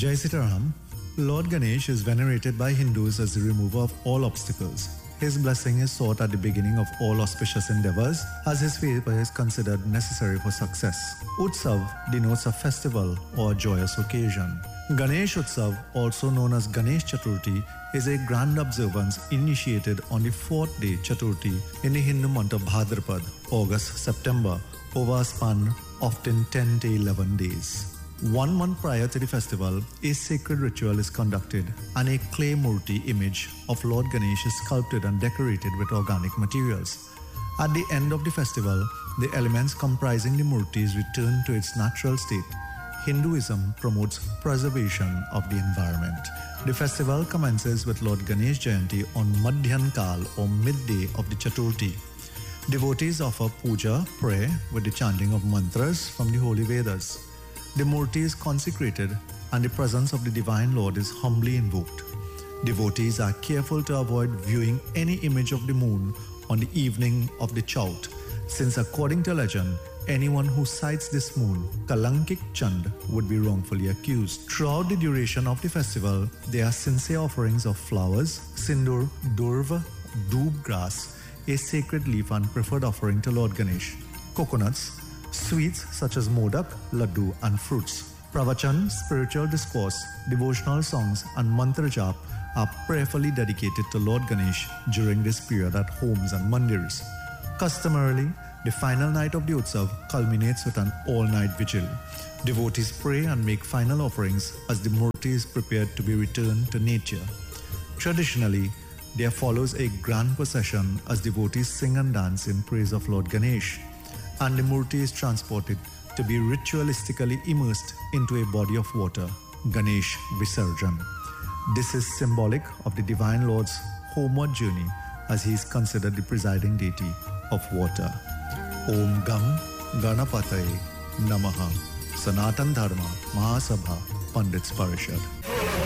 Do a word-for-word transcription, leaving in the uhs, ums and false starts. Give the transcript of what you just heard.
Jai Sitaram, Lord Ganesh is venerated by Hindus as the remover of all obstacles. His blessing is sought at the beginning of all auspicious endeavors, as his favor is considered necessary for success. Utsav denotes a festival or a joyous occasion. Ganesh Utsav, also known as Ganesh Chaturthi, is a grand observance initiated on the fourth day Chaturthi in the Hindu month of Bhadrapad, August-September, over a span often ten to eleven days. One month prior to the festival, a sacred ritual is conducted and a clay murti image of Lord Ganesh is sculpted and decorated with organic materials. At the end of the festival, the elements comprising the murtis return to its natural state. Hinduism promotes preservation of the environment. The festival commences with Lord Ganesh Jayanti on Madhyan Kal or midday of the Chaturthi. Devotees offer puja, pray with the chanting of mantras from the holy Vedas. The murti is consecrated and the presence of the Divine Lord is humbly invoked. Devotees are careful to avoid viewing any image of the moon on the evening of the Chaut, since according to legend, anyone who sights this moon, Kalankik Chand, would be wrongfully accused. Throughout the duration of the festival, there are sincere offerings of flowers, sindur, durva, doob grass, a sacred leaf and preferred offering to Lord Ganesh, coconuts, sweets such as modak, laddu and fruits. Pravachan, spiritual discourse, devotional songs and mantra jap are prayerfully dedicated to Lord Ganesh during this period at homes and mandirs. Customarily, the final night of the Utsav culminates with an all-night vigil. Devotees pray and make final offerings as the murti is prepared to be returned to nature. Traditionally, there follows a grand procession as devotees sing and dance in praise of Lord Ganesh, and the murti is transported to be ritualistically immersed into a body of water, Ganesh Visarjan. This is symbolic of the Divine Lord's homeward journey as he is considered the presiding deity of water. Om Gam Ganapataye Namaha. Sanatan Dharma Mahasabha Pandits Parishad.